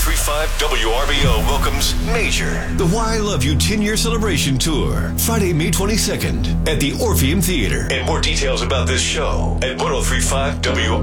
1035 WRBO welcomes Major, the Why I Love You 10-year celebration tour, Friday, May 22nd at the Orpheum Theater. And more details about this show at 1035WRBO.com.